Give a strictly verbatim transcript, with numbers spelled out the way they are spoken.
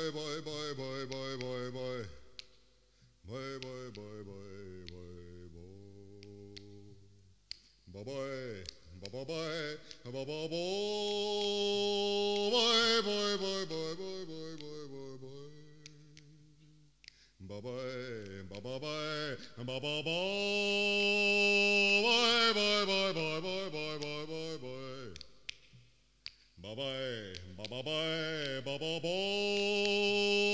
bye bye bye bye bye bye bye. Bye bye bye bye bye bye. Bye bye. Bye bye bye. Bye bye bye. Bye bye bye bye bye bye bye bye bye. Bye bye. Bye bye bye. Bye bye bye. Bye bye bye bye bye bye bye bye bye. Bye bye. Bye bye bye. Bye bye bye.